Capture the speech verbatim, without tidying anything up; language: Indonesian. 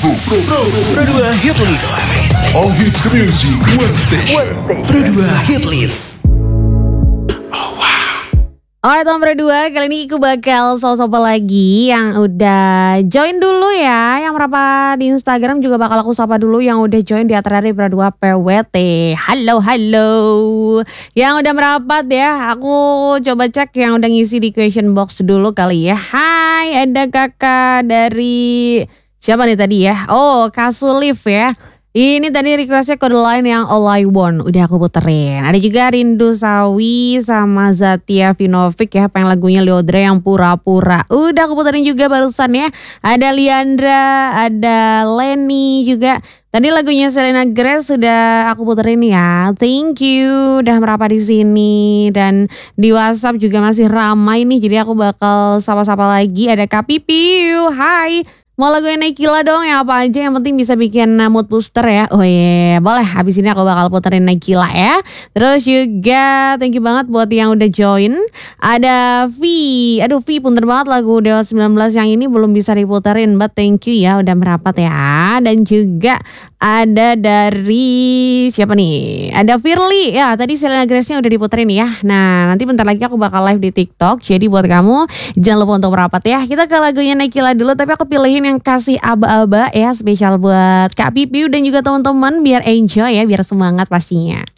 Pro, Pro, Pro, Pro dua Hit List. All hits music, one station. Pro dua Hit List. Alright teman Pro dua, kali ini aku bakal sapa lagi yang udah join dulu ya. Yang merapat di Instagram juga bakal aku sapa dulu yang udah join di acara dari Pro dua P W T. Halo, halo. Yang udah merapat ya, aku coba cek yang udah ngisi di question box dulu kali ya. Hai, ada kakak dari, siapa nih tadi ya? Oh, Kasulif ya. Ini tadi requestnya kode line yang All I Want. Udah aku puterin. Ada juga Rindu Sawi sama Zatia Vinovic ya. Pengen lagunya Leodra yang pura-pura. Udah aku puterin juga barusan ya. Ada Liandra, ada Lenny juga. Tadi lagunya Selena Grace sudah aku puterin ya. Thank you udah merapat di sini, dan di WhatsApp juga masih ramai nih. Jadi aku bakal sapa-sapa lagi. Ada Kak Pipiu. Hai. Mau lagu yang Naikila dong, yang apa aja yang penting bisa bikin mood booster ya. Oh iya, yeah. Boleh. Habis ini aku bakal puterin Naikila ya. Terus juga thank you banget buat yang udah join. Ada V. Aduh V, punten banget lagu Dewa sembilan belas yang ini belum bisa diputerin. But thank you ya udah merapat ya. Dan juga ada dari siapa nih? Ada Firly. Ya tadi Selena Grace-nya udah diputerin ya. Nah nanti bentar lagi aku bakal live di TikTok. Jadi buat kamu jangan lupa untuk merapat ya. Kita ke lagunya Naikila dulu, tapi aku pilihin yang kasih aba-aba ya, spesial buat Kak Pipiu dan juga teman-teman biar enjoy ya, biar semangat pastinya.